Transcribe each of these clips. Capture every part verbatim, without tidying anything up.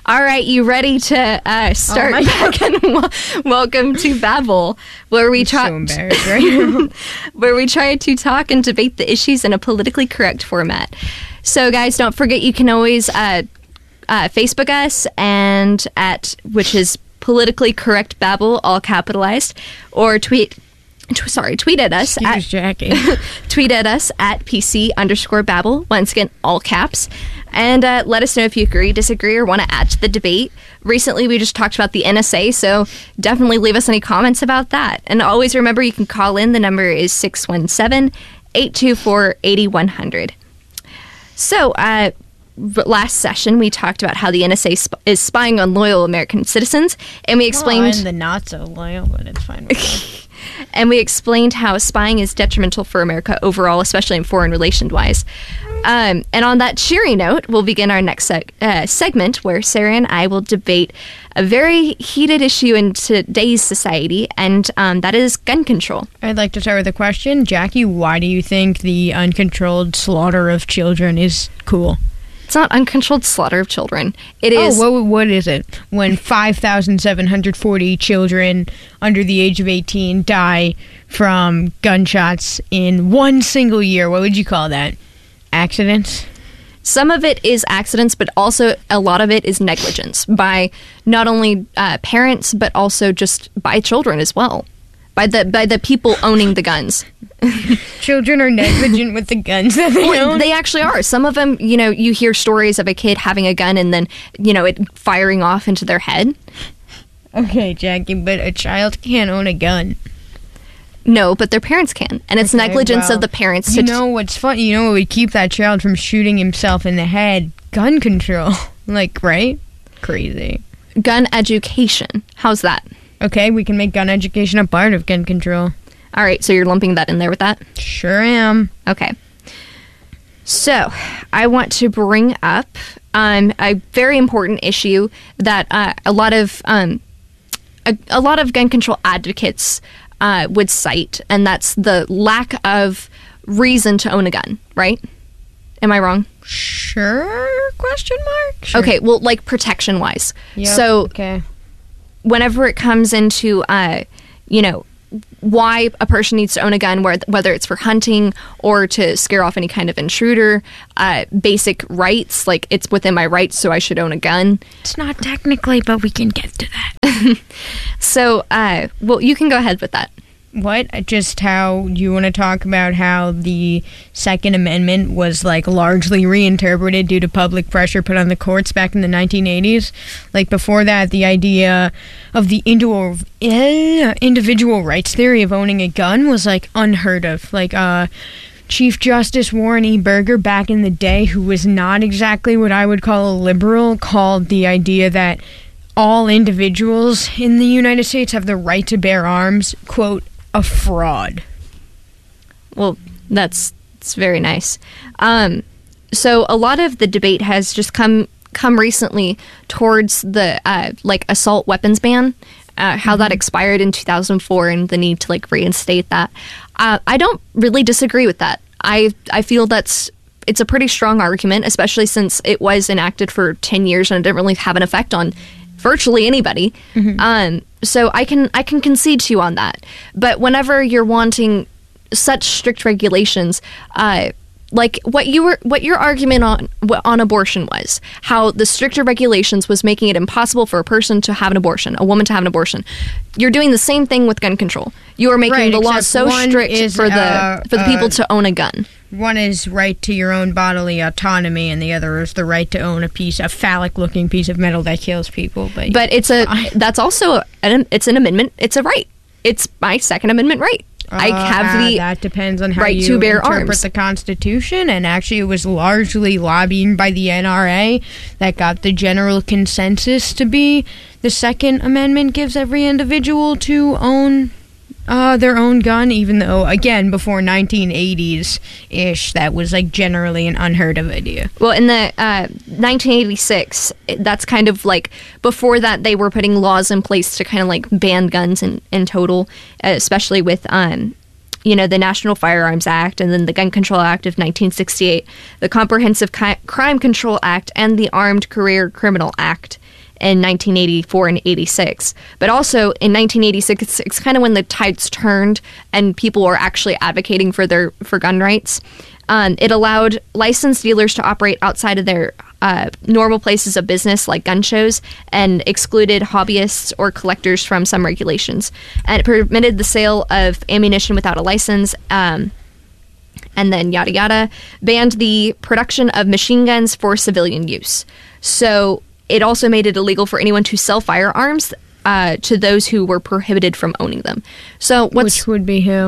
All right, you ready to uh, start oh back? And w- welcome to Babble, where we talk, so embarrassed right now. where we try to talk and debate the issues in a politically correct format. So, guys, don't forget you can always uh, uh, Facebook us and at which is politically correct Babble, all capitalized, or tweet. T- sorry, tweet at us Excuse at Jackie. tweet at us at P C underscore Babble. Once again, all caps. And uh, let us know if you agree, disagree, or want to add to the debate. Recently, we just talked about the N S A, so definitely leave us any comments about that. And always remember, you can call in. The number is six one seven, eight two four, eight one zero zero. So, uh, last session, we talked about how the N S A sp- is spying on loyal American citizens, and we explained... Well, and the not so loyal, but it's fine with me. And we explained how spying is detrimental for America overall, especially in foreign relations-wise. Um, and on that cheery note, we'll begin our next seg- uh, segment where Sarah and I will debate a very heated issue in today's society, and um, that is gun control. I'd like to start with a question. Jackie, why do you think the uncontrolled slaughter of children is cool? It's not uncontrolled slaughter of children. It is... Oh, what, what is it? When five thousand seven hundred forty children under the age of eighteen die from gunshots in one single year, what would you call that? Accidents? Some of it is accidents, but also a lot of it is negligence by not only uh, parents, but also just by children as well. By the by the people owning the guns. Children are negligent with the guns that they Well, own? they actually are. Some of them, you know, you hear stories of a kid having a gun and then, you know, it firing off into their head. Okay, Jackie, but a child can't own a gun. No, but their parents can. And it's Okay, negligence well, of the parents. You to know what's fun? You know what would keep that child from shooting himself in the head? Gun control. Like, right? Crazy. gun education. How's that? Okay, we can make gun education a part of gun control. All right, so you're lumping that in there with that? Sure am. Okay. So, I want to bring up um, a very important issue that uh, a lot of um, a, a lot of gun control advocates uh, would cite, and that's the lack of reason to own a gun. Right? Am I wrong? Sure? Question mark? Sure. Okay. Well, like protection wise. Yep, So, okay. whenever it comes into, uh, you know, why a person needs to own a gun, whether it's for hunting or to scare off any kind of intruder, uh, basic rights, like it's within my rights, so I should own a gun. It's not technically, but we can get to that. So, uh, well, you can go ahead with that. What? Just how you want to talk about how the Second Amendment was like largely reinterpreted due to public pressure put on the courts back in the nineteen eighties? Like before that, the idea of the individual uh, individual rights theory of owning a gun was like unheard of. Like uh, Chief Justice Warren E. Burger back in the day, who was not exactly what I would call a liberal, called the idea that all individuals in the United States have the right to bear arms, quote, a fraud. Well, that's, that's very nice. Um, so a lot of the debate has just come come recently towards the uh, like assault weapons ban, uh, how mm-hmm. that expired in two thousand four, and the need to like reinstate that. Uh, I don't really disagree with that. I I feel that's it's a pretty strong argument, especially since it was enacted for ten years and it didn't really have an effect on virtually anybody. Mm-hmm. Um, so I can I can concede to you on that. But whenever you're wanting such strict regulations, uh, like what you were, what your argument on on abortion was, how the stricter regulations was making it impossible for a person to have an abortion, a woman to have an abortion. You're doing the same thing with gun control. You are making right, the law so strict is, for the uh, for the uh, people to own a gun. One is right to your own bodily autonomy, and the other is the right to own a piece, a phallic-looking piece of metal that kills people. But, but it's a that's also an it's an amendment. It's a right. It's my Second Amendment right. Uh, I have the that depends on how right you to bear interpret arms. the Constitution, and actually it was largely lobbying by the N R A that got the general consensus to be the Second Amendment gives every individual to own uh, their own gun, even though, again, before nineteen eighties-ish, that was like generally an unheard of idea. Well, in the uh, nineteen eighty-six, that's kind of like, before that, they were putting laws in place to kind of like ban guns in, in total, especially with, um, you know, the National Firearms Act, and then the Gun Control Act of nineteen sixty-eight, the Comprehensive Ki- Crime Control Act, and the Armed Career Criminal Act. in nineteen eighty-four and eighty-six. But also in nineteen eighty-six, it's, it's kind of when the tides turned and people were actually advocating for their for gun rights. Um, it allowed licensed dealers to operate outside of their uh, normal places of business, like gun shows, and excluded hobbyists or collectors from some regulations. And it permitted the sale of ammunition without a license, um, and then yada yada, banned the production of machine guns for civilian use. So it also made it illegal for anyone to sell firearms uh, to those who were prohibited from owning them. So what's Which would be who?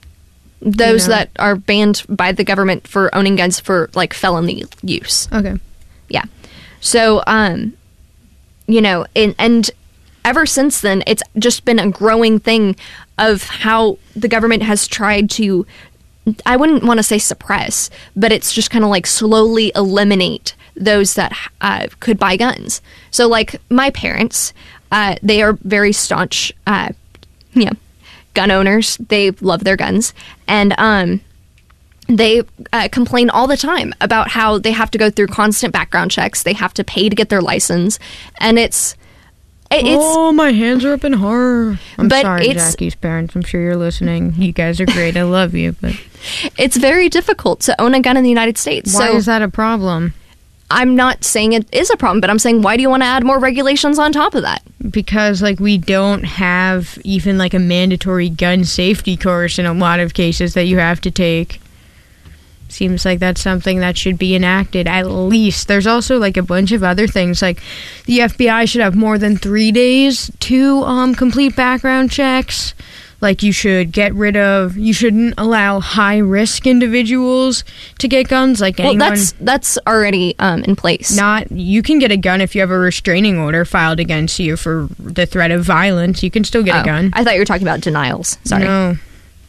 those You know. that are banned by the government for owning guns for like felony use. Okay. Yeah. So, um, you know, and, and ever since then, it's just been a growing thing of how the government has tried to, I wouldn't want to say suppress, but it's just kind of like slowly eliminate those that uh, could buy guns. So, like my parents, uh, they are very staunch, uh, you know, gun owners. They love their guns, and um, they uh, complain all the time about how they have to go through constant background checks. They have to pay to get their license, and it's it, it's. Oh, my hands are up in horror. I'm But sorry, it's- Jackie's parents. I'm sure you're listening. You guys are great. I love you, but It's very difficult to own a gun in the United States. why so is that a problem? I'm not saying it is a problem, but I'm saying why do you want to add more regulations on top of that? Because like we don't have even like a mandatory gun safety course in a lot of cases that you have to take. Seems like that's something that should be enacted at least. There's also like a bunch of other things, like the F B I should have more than three days to um, complete background checks. Like you should get rid of, you shouldn't allow high risk individuals to get guns. Like anyone, Well, that's that's already um, in place. not you can get a gun if you have a restraining order filed against you for the threat of violence. You can still get Oh, a gun. I thought you were talking about denials. Sorry. No.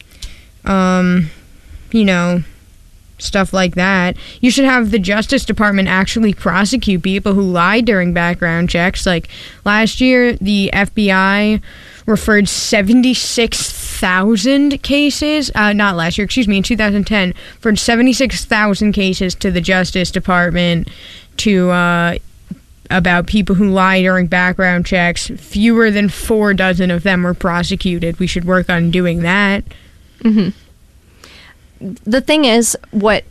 Um, you know, stuff like that. You should have the Justice Department actually prosecute people who lie during background checks. Like last year, the F B I referred seventy-six thousand cases, uh, not last year, excuse me, in two thousand ten, referred seventy-six thousand cases to the Justice Department to, uh, about people who lie during background checks. Fewer than four dozen of them were prosecuted. We should work on doing that. The thing is, what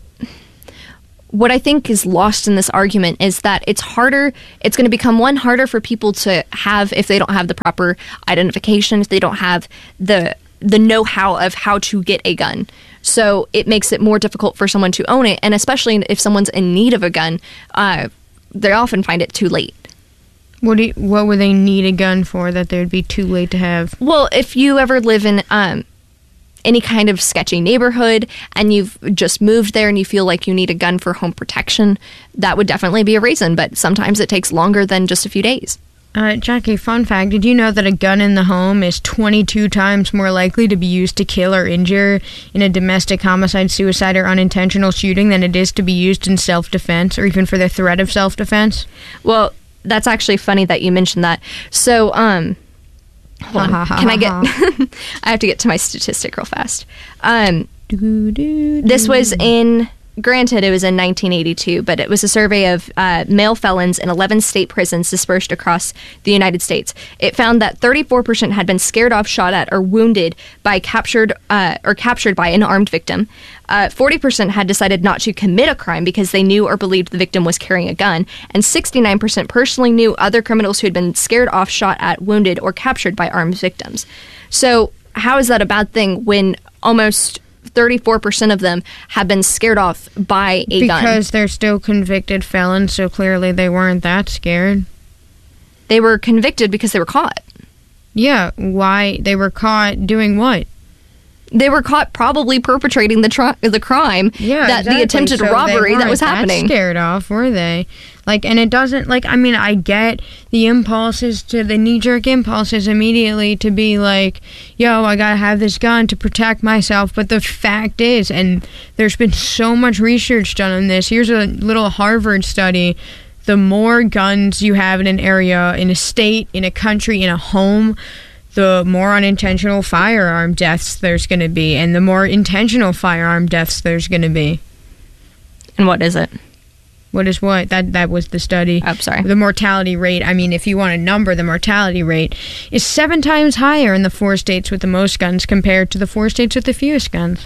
what I think is lost in this argument is that it's harder, it's going to become one harder for people to have if they don't have the proper identification, if they don't have the the know-how of how to get a gun. So it makes it more difficult for someone to own it, and especially if someone's in need of a gun, uh, they often find it too late. What do you, what would they need a gun for that they'd be too late to have? Well, if you ever live in um, any kind of sketchy neighborhood and you've just moved there and you feel like you need a gun for home protection, that would definitely be a reason, but sometimes it takes longer than just a few days. Uh, Jackie, fun fact, did you know that a gun in the home is twenty-two times more likely to be used to kill or injure in a domestic homicide, suicide, or unintentional shooting than it is to be used in self-defense or even for the threat of self-defense? Well, that's actually funny that you mentioned that. So, um, hold on. Can I get, I have to get to my statistic real fast. Um, this was in, granted, it was in nineteen eighty-two, but it was a survey of uh, male felons in eleven state prisons dispersed across the United States. It found that thirty-four percent had been scared off, shot at, or wounded by captured uh, or captured by an armed victim. Uh, forty percent had decided not to commit a crime because they knew or believed the victim was carrying a gun, and sixty-nine percent personally knew other criminals who had been scared off, shot at, wounded, or captured by armed victims. So how is that a bad thing when almost thirty-four percent of them have been scared off by a gun? Because they're still convicted felons, so clearly they weren't that scared. They were convicted because they were caught. Yeah, why? They were caught doing what? They were caught probably perpetrating the tri- the crime, Yeah, that exactly. the attempted So they robbery that weren't was happening. That scared off, were they? Like, and it doesn't, like, I mean, I get the impulses to, the knee-jerk impulses immediately to be like, yo, I gotta have this gun to protect myself, but the fact is, and there's been so much research done on this, here's a little Harvard study, the more guns you have in an area, in a state, in a country, in a home, the more unintentional firearm deaths there's going to be, and the more intentional firearm deaths there's going to be. And what is it? What is what? That that was the study. Oh, sorry. The mortality rate, I mean, if you want to number the mortality rate, is seven times higher in the four states with the most guns compared to the four states with the fewest guns.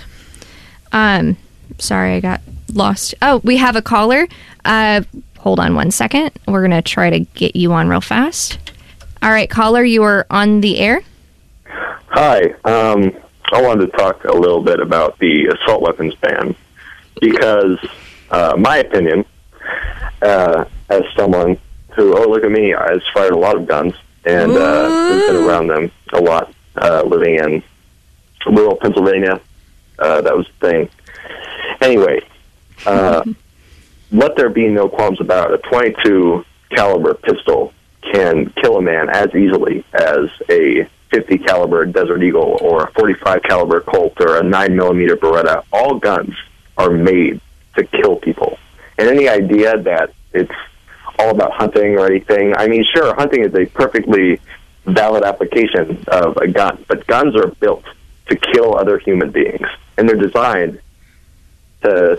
Um, sorry, I got lost. Oh, we have a caller. Uh, hold on one second. We're going to try to get you on real fast. All right, caller, you are on the air. Hi. Um, I wanted to talk a little bit about the assault weapons ban because, uh, my opinion, uh, as someone who, oh, look at me, I've fired a lot of guns and uh, has been around them a lot, uh, living in rural Pennsylvania. Uh, that was the thing. Anyway, uh, let there be no qualms about it. A twenty-two caliber pistol can kill a man as easily as a fifty caliber Desert Eagle or a forty-five caliber Colt or a nine millimeter Beretta. All guns are made to kill people. And any idea that it's all about hunting or anything, I mean, sure, hunting is a perfectly valid application of a gun, but guns are built to kill other human beings, and they're designed to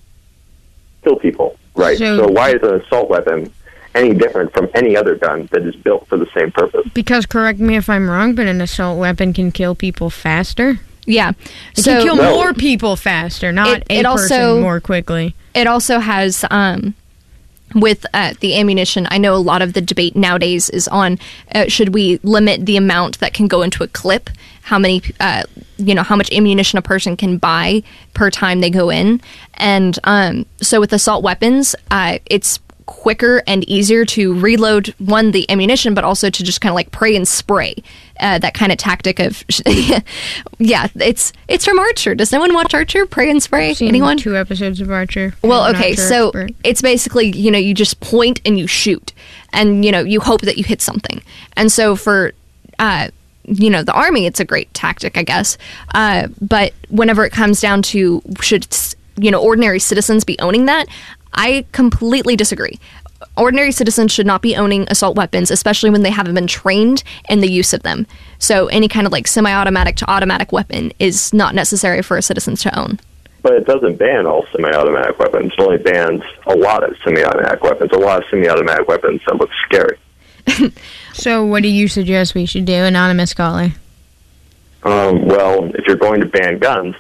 kill people, right? So, so why is an assault weapon any different from any other gun that is built for the same purpose? Because, correct me if I'm wrong, but an assault weapon can kill people faster. Yeah. It so can kill No. more people faster, not It- a it person also- more quickly. It also has, um, with uh, the ammunition, I know a lot of the debate nowadays is on uh, should we limit the amount that can go into a clip, how many, uh, you know, how much ammunition a person can buy per time they go in. And um, so with assault weapons, uh, it's quicker and easier to reload, one, the ammunition, but also to just kind of like pray and spray. Uh, that kind of tactic of, yeah, it's it's from Archer. Does no one watch Archer? Pray and spray? Seen Anyone? two episodes of Archer. Well, I'm an okay, Archer so expert. it's basically, you know, you just point and you shoot, and, you know, you hope that you hit something. And so for, uh, you know, the Army, it's a great tactic, I guess. Uh, but whenever it comes down to should, you know, ordinary citizens be owning that, I completely disagree. Ordinary citizens should not be owning assault weapons, especially when they haven't been trained in the use of them. So any kind of like semi-automatic to automatic weapon is not necessary for a citizen to own. But it doesn't ban all semi-automatic weapons. It only bans a lot of semi-automatic weapons. A lot of semi-automatic weapons that look scary. So what do you suggest we should do, Anonymous Caller? Um, well, if you're going to ban guns,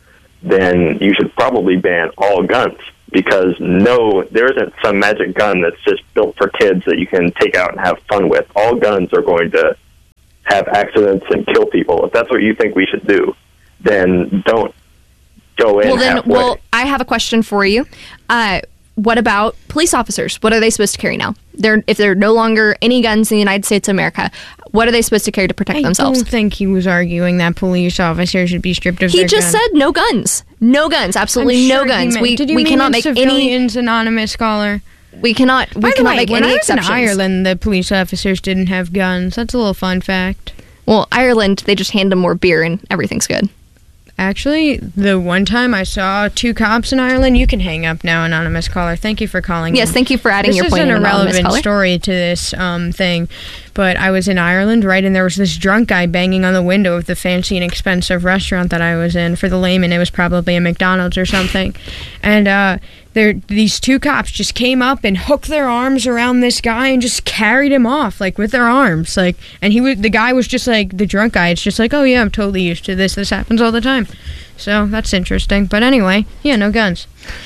then you should probably ban all guns. Because no, there isn't some magic gun that's just built for kids that you can take out and have fun with. All guns are going to have accidents and kill people. If that's what you think we should do, then don't go in Well, then, halfway. well, I have a question for you. Uh, what about police officers? What are they supposed to carry now? They're if they're no longer any guns in the United States of America, what are they supposed to carry to protect I themselves? don't think he was arguing that police officers should be stripped of He their just guns. said no guns, no guns, absolutely I'm no sure he guns. meant- We Did you we mean cannot in make any. civilians, Anonymous Caller? We cannot. We By the cannot way, make when any I was exceptions. in Ireland, the police officers didn't have guns. That's a little fun fact. Well, Ireland, they just hand them more beer and everything's good. Actually, the one time I saw two cops in Ireland, you can hang up now, Anonymous Caller. Thank you for calling. Yes, in. thank you for adding this your is point an in, Anonymous irrelevant caller. story to this um, thing, but I was in Ireland, right, and there was this drunk guy banging on the window of the fancy and expensive restaurant that I was in. For the layman, it was probably a McDonald's or something, and uh, there these two cops just came up and hooked their arms around this guy and just carried him off, like with their arms, like, and he was the guy was just like the drunk guy. It's just like, oh yeah, I'm totally used to this. This happens all the time. So that's interesting. But anyway, yeah, no guns.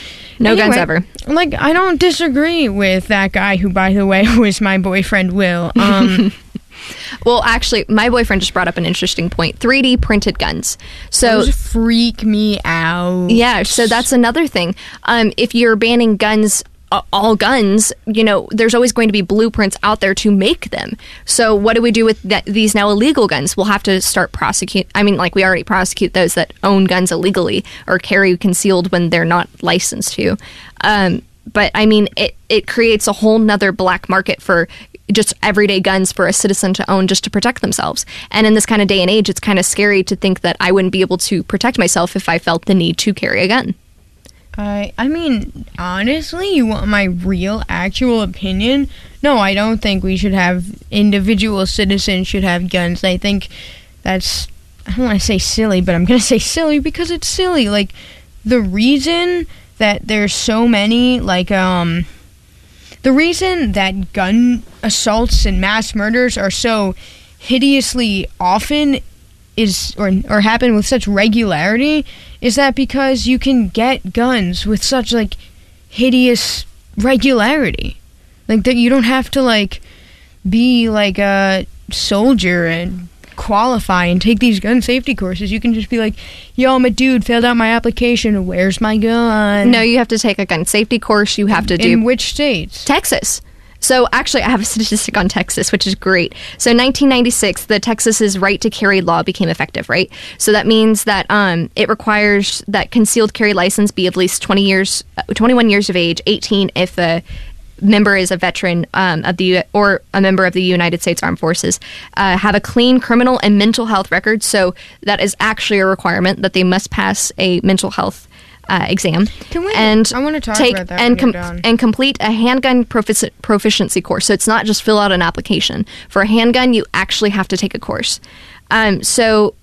No Anyway, guns ever. Like, I don't disagree with that guy who, by the way, was my boyfriend, Will. Um, Well, actually, my boyfriend just brought up an interesting point. three D printed guns. So those freak me out. yeah, so that's another thing. Um, if you're banning guns, uh, all guns, you know, there's always going to be blueprints out there to make them. So what do we do with that, these now illegal guns? We'll have to start prosecute. I mean, like we already prosecute those that own guns illegally or carry concealed when they're not licensed to. Um, but I mean, it, it creates a whole nother black market for just everyday guns for a citizen to own just to protect themselves. And in this kind of day and age, it's kind of scary to think that I wouldn't be able to protect myself if I felt the need to carry a gun. I, I mean, honestly, you want my real, actual opinion? No, I don't think we should have, individual citizens should have guns. I think that's, I don't want to say silly, but I'm going to say silly because it's silly. Like, the reason that there's so many, like, um, the reason that gun assaults and mass murders are so hideously often is, or, or happen with such regularity, is that because you can get guns with such, like, hideous regularity. Like, that you don't have to, like, be, like, a soldier and qualify and take these gun safety courses. You can just be like, yo, I'm a dude, filled out my application, where's my gun? No, you have to take a gun safety course. You have to do... In which states? Texas. So actually, I have a statistic on Texas, which is great. So in nineteen ninety-six, the Texas's right to carry law became effective, right? So that means that um, it requires that concealed carry license be at least twenty years, twenty-one years of age, eighteen if the member is a veteran um, of the or a member of the United States Armed Forces, uh, have a clean criminal and mental health record. So that is actually a requirement that they must pass a mental health uh, exam. Can we? And I want to talk take about that and when you're com- done. and complete a handgun profici- proficiency course. So it's not just fill out an application for a handgun. You actually have to take a course. Um, so.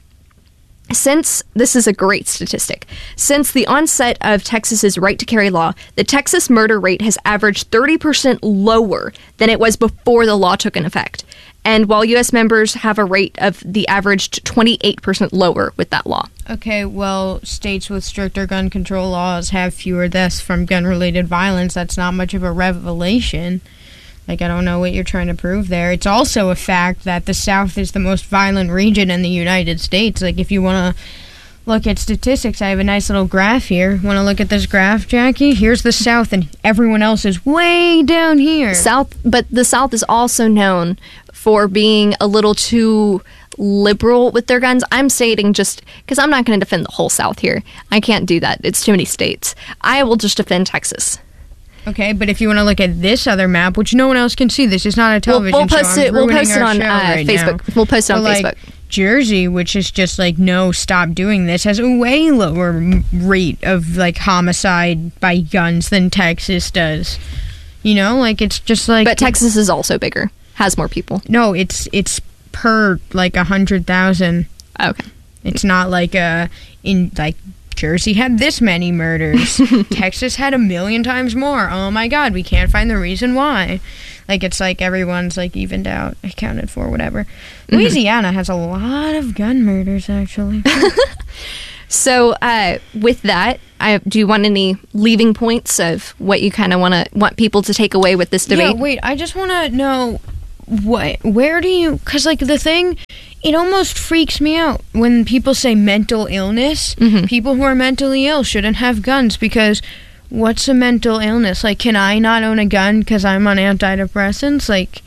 Since, this is a great statistic, since the onset of Texas's right to carry law, the Texas murder rate has averaged thirty percent lower than it was before the law took in effect. And while U S members have a rate of the averaged twenty-eight percent lower with that law. Okay, well, states with stricter gun control laws have fewer deaths from gun-related violence. That's not much of a revelation. Like, I don't know what you're trying to prove there. It's also a fact that the South is the most violent region in the United States. Like, if you want to look at statistics, I have a nice little graph here. Want to look at this graph, Jackie? Here's the South, and everyone else is way down here. South, but the South is also known for being a little too liberal with their guns. I'm stating just because I'm not going to defend the whole South here. I can't do that. It's too many states. I will just defend Texas. Okay, but if you want to look at this other map, which no one else can see, this is not a We'll, television we'll post show. I'm it. We'll ruining post it our on show uh, right Facebook. now. We'll post it on But, like, Facebook. Jersey, which is just like, no, stop doing this, has a way lower m- rate of, like, homicide by guns than Texas does. You know, like, it's just like... But Texas is also bigger, has more people. No, it's it's per, like, a hundred thousand. Okay. It's not like, uh, in, like... Jersey had this many murders. Texas had a million times more. Oh my God, we can't find the reason why. Like, it's like everyone's, like, evened out, accounted for, whatever. Mm-hmm. Louisiana has a lot of gun murders, actually. So, uh, with that, I, do you want any leaving points of what you kind of want to want people to take away with this debate? Yeah, wait, I just want to know, what, where do you, because, like, the thing, it almost freaks me out when people say mental illness. Mm-hmm. People who are mentally ill shouldn't have guns, because what's a mental illness? Like, can I not own a gun because I'm on antidepressants? Like,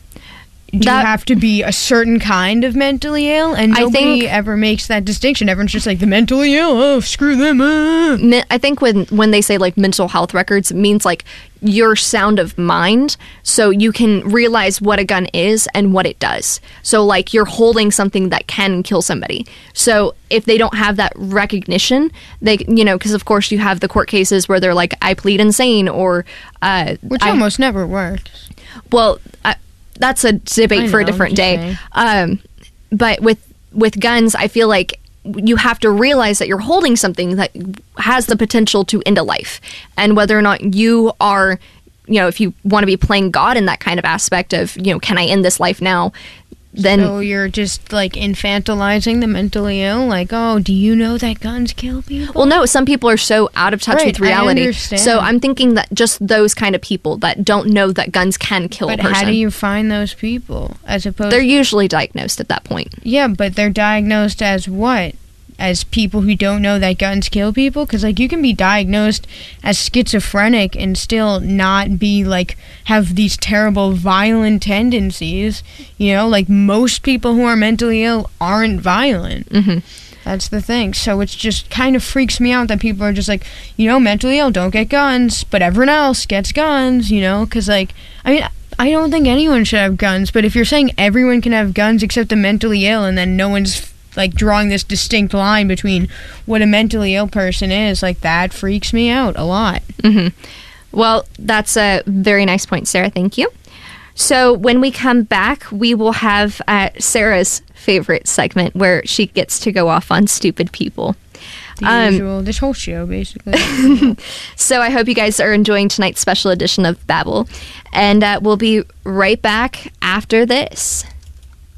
do That- you have to be a certain kind of mentally ill? And I nobody think- ever makes that distinction. Everyone's just like, the mentally ill, oh, screw them up. Me- I think when when they say like mental health records, it means like your sound of mind, so you can realize what a gun is and what it does. So like you're holding something that can kill somebody. So if they don't have that recognition, they you know because of course you have the court cases where they're like, I plead insane, or uh, Which I, almost never works. well, I, that's a debate I for a know, I'm different just day. saying. Um, but with with guns, I feel like you have to realize that you're holding something that has the potential to end a life, and whether or not you are, you know, if you want to be playing God in that kind of aspect of, you know, can I end this life now? Then So you're just, like, infantilizing the mentally ill? Like, oh, do you know that guns kill people? well, no, some people are so out of touch Right, with I reality. understand. So I'm thinking that just those kind of people that don't know that guns can kill But a person, how do you find those people? As opposed they're usually diagnosed at that point. Yeah, but they're diagnosed as what? As people who don't know that guns kill people? Because, like, you can be diagnosed as schizophrenic and still not be, like, have these terrible violent tendencies. You know, like, most people who are mentally ill aren't violent. Mm-hmm. That's the thing. So it's just kind of freaks me out that people are just like, you know, mentally ill, don't get guns, but everyone else gets guns, you know? Because, like, I mean, I don't think anyone should have guns, but if you're saying everyone can have guns except the mentally ill, and then no one's, like, drawing this distinct line between what a mentally ill person is, like, that freaks me out a lot. Mm-hmm. Well, that's a very nice point, Sarah. Thank you. So when we come back, we will have uh, Sarah's favorite segment where she gets to go off on stupid people. The Um, usual, this whole show, basically. So I hope you guys are enjoying tonight's special edition of Babel. And uh, we'll be right back after this.